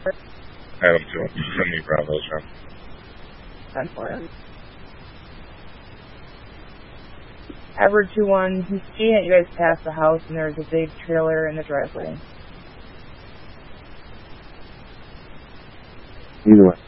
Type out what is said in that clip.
Adam 2, send me Bravo, John. 10-4. Edward 2-1, he's seeing that you guys pass the house and there's a big trailer in the driveway. Either way.